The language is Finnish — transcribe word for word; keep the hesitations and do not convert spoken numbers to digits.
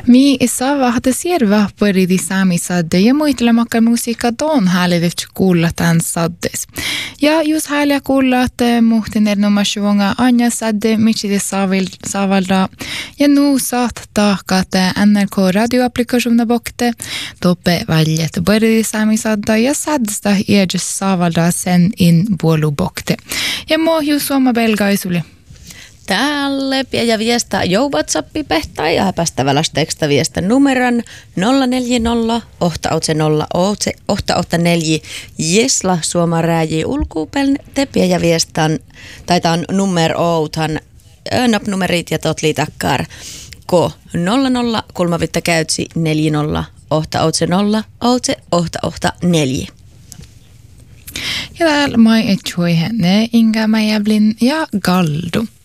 Mi isava hade sierva pöridi sami sadde ja muitlemakka musiikka ton häälidevt kuulla tämän saddes. Ja just hääliä kuulla, että muhten erinomaisuvonga Anja sadde michide savalda ja nu saat taakka N R K radioapplikationa bokte toppe väljet pöridi sami sadda ja saddesta edes savalda sen in vuolu bokte. Ja mohu suoma belgaisuli. Tälle ja viestää jo WhatsAppi pehtaa ja häpästävällä teksta viestä numeron nolla neljä nolla ohta nolla ohta ohta neljä jesla suoma rääji ulkuupeln tepiä ja viestän taitaan numero outan nop numerit ja tot liitakkar ko nolla nolla kolme vitta käytsi neljä nolla ohta nolla ohta ohta neljä. Ja täällä mai et henne Inga Mäjäblin ja Galdu.